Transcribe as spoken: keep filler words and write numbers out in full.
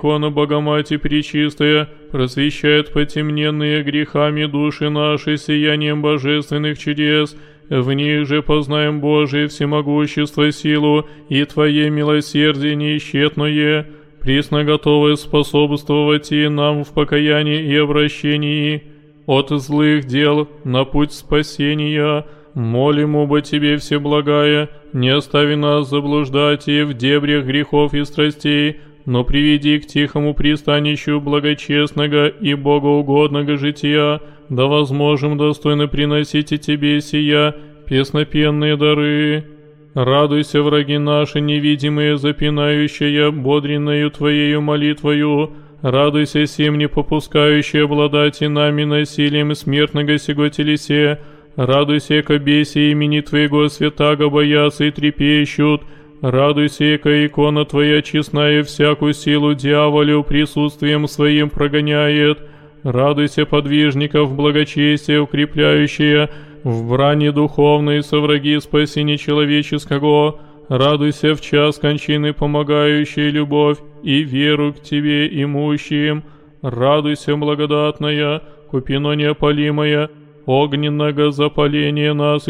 икона Богомати Пречистая, просвещает потемненные грехами души наши сиянием божественных чудес. В них же познаем Божие всемогущество, силу и Твое милосердие неисчетное, присно готовое способствовать и нам в покаянии и обращении от злых дел на путь спасения. Молим оба Тебе, Всеблагая, не остави нас заблуждать и в дебрях грехов и страстей, но приведи к тихому пристанищу благочестного и богоугодного жития, да возможем достойно приносить и Тебе сия песнопенные дары. Радуйся, враги наши невидимые, запинающие бодренную Твоею молитвою, радуйся сим, не попускающие обладать и нами насилием смертного сего телесе, радуйся, яко беси имени Твоего святаго боятся и трепещут, радуйся, яко икона Твоя честная всякую силу дьяволю присутствием Своим прогоняет, радуйся, подвижников благочестия укрепляющие, в брани духовной со враги спасения человеческого, радуйся в час кончины помогающая любовь и веру к Тебе имущим, радуйся, благодатная, купино неопалимая, огненного запаления нас